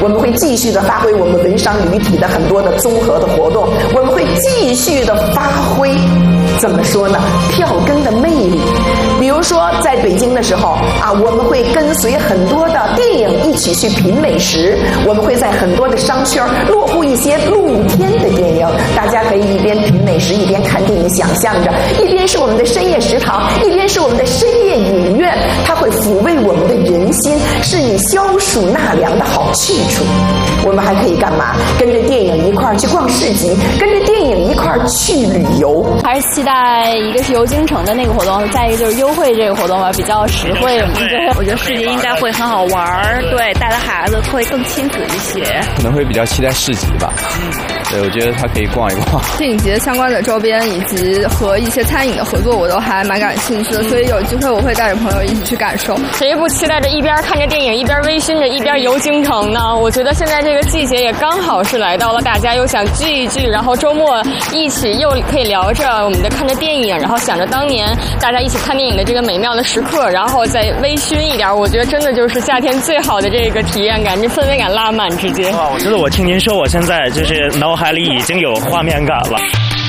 我们会继续的发挥我们文商旅体的很多的综合的活动，我们会继续的发挥怎么说呢？票根的魅力。比如说在北京的时候啊，我们会跟随很多的电影一起去品美食，我们会在很多的商圈落户一些露天的电影，大家可以一边品美食一边看电影，想象着一边是我们的深夜食堂，一边是我们的深夜影院，它会抚慰我们的人心，是你消暑纳凉的好去处。我们还可以干嘛？跟着电影一块儿去逛市集，跟着电影一块儿去旅游。 还是期待一个是游京城的那个活动，再一个就是优惠这个活动吧，比较实惠。 我觉得市集应该会很好玩，对，带着孩子会更亲子一些。 可能会比较期待市集吧。对，我觉得他可以逛一逛。 电影节相关的周边以及和一些餐饮的合作，我都还蛮感兴趣的，所以有机会我会带着朋友一起去感受。 谁不期待着一边看着电影，一边微醺着，一边游京城呢？我觉得现在这个季节也刚好是来到了，大家又想聚一聚，然后周末一起又可以聊着我们的看着电影，然后想着当年大家一起看电影的这个美妙的时刻，然后再微醺一点。我觉得真的就是夏天最好的这个体验感，这氛围感拉满直接。 哇，我觉得我听您说，我现在就是脑海里已经有画面感了。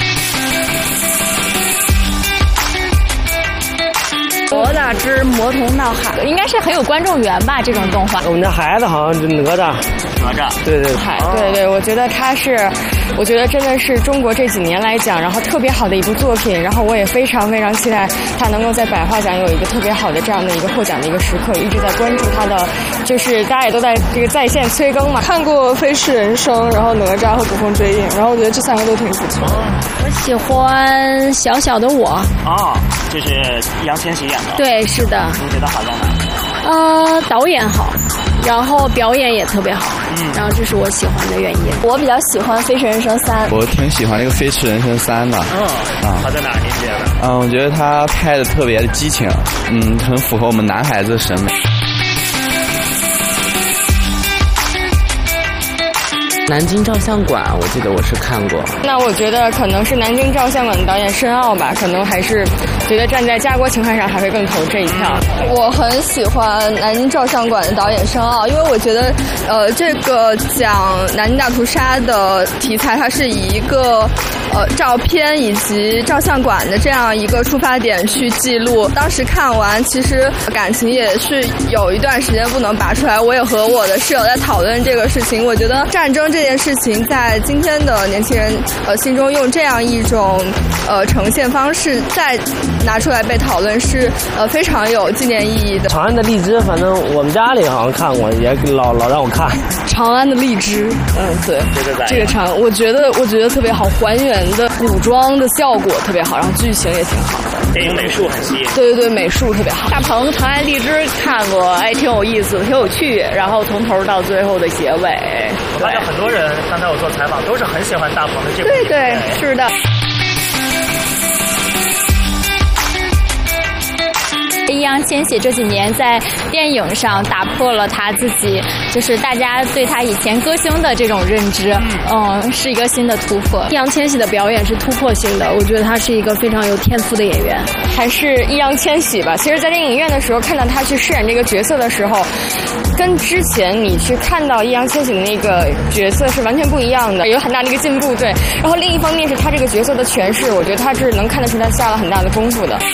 哪吒之魔童闹海应该是很有观众缘吧？这种动画， 我们的孩子好像是哪吒，对对对对，我觉得他是，我觉得真的是中国这几年来讲，然后特别好的一部作品，然后我也非常非常期待他能够在百花奖有一个特别好的这样的一个获奖的一个时刻，一直在关注他的，就是大家也都在这个在线催更嘛。 看过《飞驰人生》，然后哪吒和捕风追影，然后我觉得这三个都挺不错。 我喜欢小小的我。 啊，这是易烊千玺演的。 对，是的。 你觉得好在哪？ 导演好，然后表演也特别好，然后这是我喜欢的原因。我比较喜欢《飞驰人生3》， 我挺喜欢那个《飞驰人生3》的。 好在哪您觉得？ 我觉得他拍的特别的激情，很符合我们男孩子的审美。 南京照相馆，我记得我是看过。 那我觉得可能是南京照相馆的导演申奥吧，可能还是觉得站在家国情怀上还会更投这一票。 我很喜欢南京照相馆的导演申奥，因为我觉得这个讲南京大屠杀的题材，它是以一个照片以及照相馆的这样一个出发点去记录。当时看完，其实感情也是有一段时间不能拔出来。我也和我的室友在讨论这个事情，我觉得战争这件事情在今天的年轻人心中用这样一种呈现方式再拿出来被讨论，是非常有纪念意义的。 长安的荔枝，反正我们家里好像看过，也老让我看。 长安的荔枝，对，这个我觉得特别好，还原的古装的效果特别好，然后剧情也挺好的， 电影美术很吸引。 对对对，美术特别好。 大鹏长安荔枝看过，挺有意思，挺有趣，然后从头到最后的结尾。 我发现很多人刚才我做采访都是很喜欢大鹏的这部。 对，是的。 易烊千玺这几年在电影上打破了他自己，就是大家对他以前歌星的这种认知，是一个新的突破。易烊千玺的表演是突破性的，我觉得他是一个非常有天赋的演员。 还是易烊千玺吧。其实，在电影院的时候看到他去饰演这个角色的时候，跟之前你去看到易烊千玺的那个角色是完全不一样的，有很大的一个进步。对，然后另一方面是他这个角色的诠释，我觉得他是能看得出他下了很大的功夫的。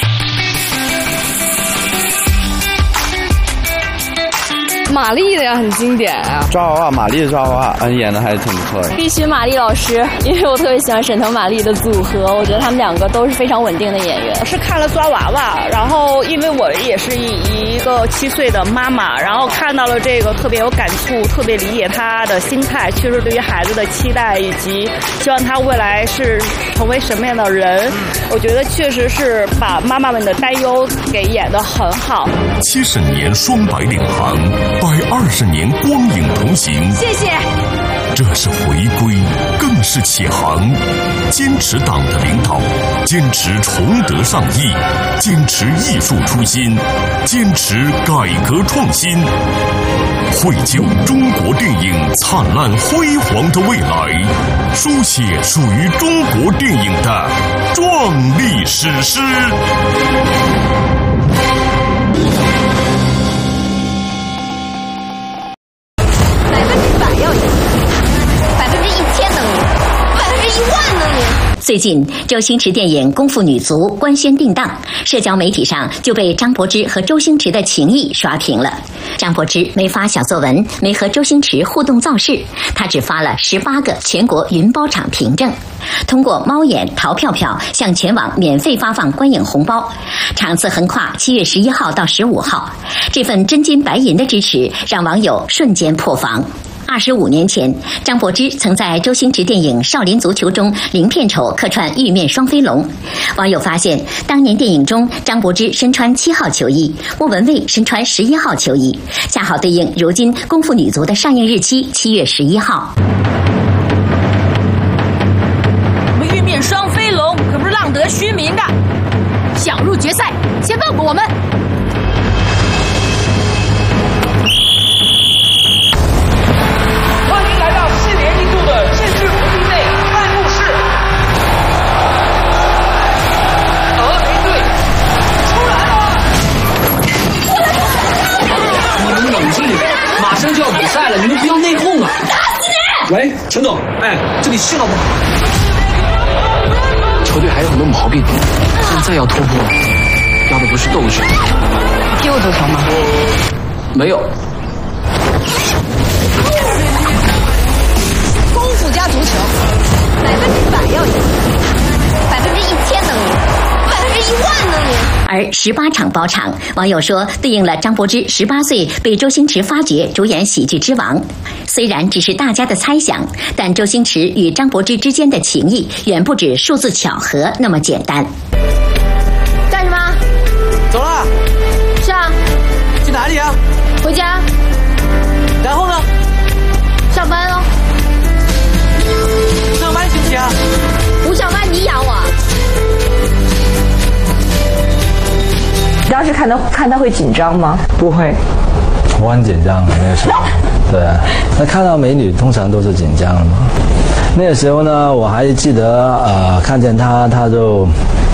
玛丽的呀，很经典啊。 抓娃娃，玛丽的抓娃娃，演的还是挺不错的。 必须玛丽老师，因为我特别喜欢沈腾玛丽的组合，我觉得他们两个都是非常稳定的演员。 我是看了抓娃娃，然后因为我也是一个7岁的妈妈，然后看到了这个特别有感触，特别理解她的心态，确实对于孩子的期待以及希望他未来是成为什么样的人，我觉得确实是把妈妈们的担忧给演得很好。 70年双白领航，120年光影同行。 谢谢。 这是回归，更是启航。坚持党的领导，坚持崇德尚义，坚持艺术初心，坚持改革创新，绘就中国电影灿烂辉煌的未来，书写属于中国电影的壮丽史诗。 100% 最近，周星驰电影《功夫女足》官宣定档，社交媒体上就被张柏芝和周星驰的情谊刷屏了。张柏芝没发小作文，没和周星驰互动造势，他只发了18个全国云包场凭证，通过猫眼淘票票向全网免费发放观影红包，场次横跨7月11号到15号。这份真金白银的支持让网友瞬间破防。25年前，张柏芝曾在周星驰电影《少林足球》中零片酬客串玉面双飞龙。网友发现，当年电影中张柏芝身穿7号球衣，莫文蔚身穿11号球衣，恰好对应如今《功夫女足》的上映日期7月11号。 我们玉面双飞龙可不是浪得虚名的，想入决赛，先问过我们。 马上就要比赛了，你们不要内讧啊！打死你！喂，陈总，哎，这里信号不好，球队还有很多毛病，现在要突破，要的不是斗志。 踢过足球吗？ 没有。 功夫加足球，100%要赢，1000%能赢，10000%能赢。 而18场包场，网友说对应了张柏芝18岁被周星驰发掘主演《喜剧之王》。虽然只是大家的猜想，但周星驰与张柏芝之间的情谊远不止数字巧合那么简单。 干什么？ 走了。 是啊。 去哪里啊？ 回家。 然后呢？ 上班喽。 上班行不行啊？ 不上班你养我。 当时看他会紧张吗？ 不会，我很紧张那个时候。对啊，那看到美女通常都是紧张的嘛。那个时候呢，我还记得看见他就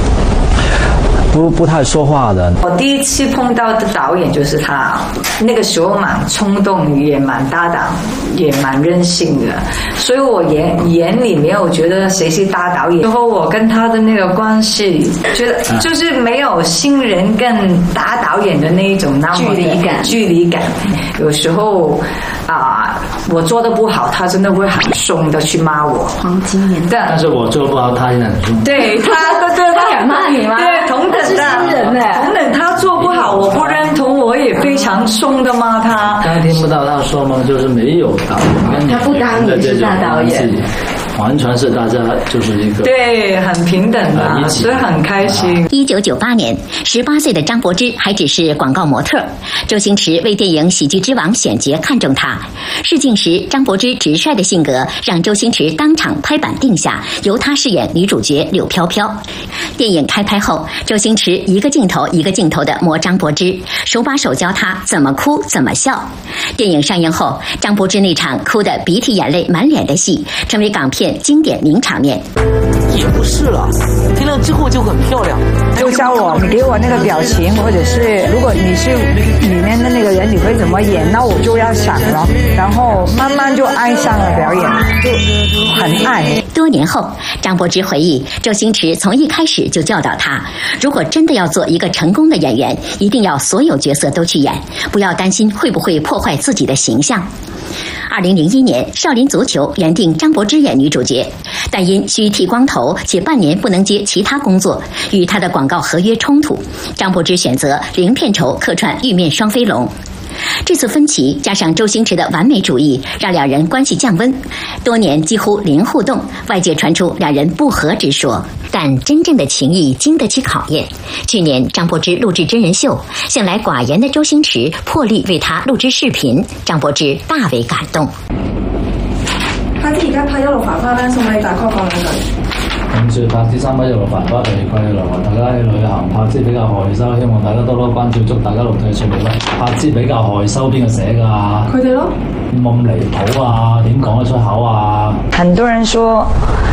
不太说话的。 我第一次碰到的导演就是他，那个时候蛮冲动，也蛮大胆，也蛮任性的，所以我眼里没有觉得谁是大导演。然后我跟他的那个关系，觉得就是没有新人跟大导演的那一种那么距离感。有时候我做的不好，他真的会很凶的去骂我。 黄金年代。 但是我做不好，他也很凶。 对他敢骂你吗？对，同等他做不好，我不认同，我也非常凶的骂他。 刚才听不到他说吗？就是没有导演， 他不当你是大导演， 完全是大家就是一个对很平等的，所以很开心。 1998年，18岁的张柏芝还只是广告模特，周星驰为电影《喜剧之王》选角看中她。试镜时，张柏芝直率的性格让周星驰当场拍板定下，由她饰演女主角柳飘飘。电影开拍后，周星驰一个镜头一个镜头的磨张柏芝，手把手教她怎么哭怎么笑。电影上映后，张柏芝那场哭得鼻涕眼泪满脸的戏，成为港片经典名场面。 也不是了，听了之后就很漂亮。 就教我，你给我那个表情，或者是如果你是里面的那个人，你会怎么演？那我就要想了，然后慢慢就爱上了表演，就很爱。 多年后，张柏芝回忆，周星驰从一开始就教导他，如果真的要做一个成功的演员，一定要所有角色都去演，不要担心会不会破坏自己的形象。2001年，《少林足球》原定张柏芝演女主角，但因需剃光头且半年不能接其他工作，与她的广告合约冲突，张柏芝选择零片酬客串玉面双飞龙。这次分歧加上周星驰的完美主义，让两人关系降温，多年几乎零互动，外界传出两人不和之说。但真正的情谊经得起考验。去年张柏芝录制真人秀，向来寡言的周星驰破例为他录制视頻，張柏芝大為感動。 拍子而家拍一路繁花咧，送你大概講兩句。 咁說拍子3筆一路繁花，被規來話大家去旅行，拍子比較害羞，希望大家多多關注，祝大家錄製順利啦。拍子比較害羞，邊個寫㗎？ 佢哋咯。 冇咁離譜啊？點講得出口啊？ 很多人說。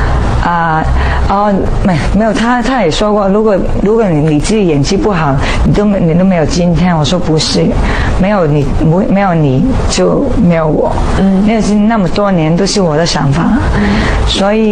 沒有，他也說過，如果你自己演技不好，你都沒有今天。我說不是，沒有你就沒有我。沒有那麼多年都是我的想法，所以。